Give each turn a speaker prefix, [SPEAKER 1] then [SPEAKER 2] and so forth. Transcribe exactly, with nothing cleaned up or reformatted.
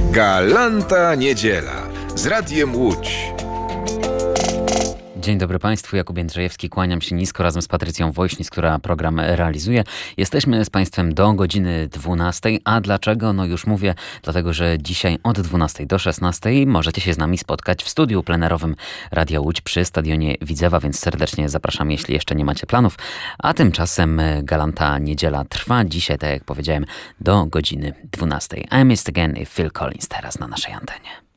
[SPEAKER 1] Galanta Niedziela z Radiem Łódź.
[SPEAKER 2] Dzień dobry Państwu, Jakub Jędrzejewski, kłaniam się nisko razem z Patrycją Wojśnic, która program realizuje. Jesteśmy z Państwem do godziny dwunastej, a dlaczego? No już mówię, dlatego że dzisiaj od dwunastej do szesnastej możecie się z nami spotkać w studiu plenerowym Radia Łódź przy Stadionie Widzewa, więc serdecznie zapraszam, jeśli jeszcze nie macie planów. A tymczasem Galanta Niedziela trwa dzisiaj, tak jak powiedziałem, do godziny dwunastej. I Missed Again i Phil Collins teraz na naszej antenie.